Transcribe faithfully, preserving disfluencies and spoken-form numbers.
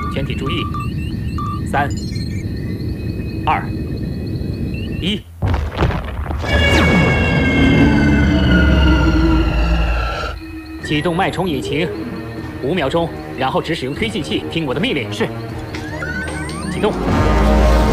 全体注意，三、二、一。启动脉冲引擎，五秒钟，然后只使用推进器，听我的命令。是。启动。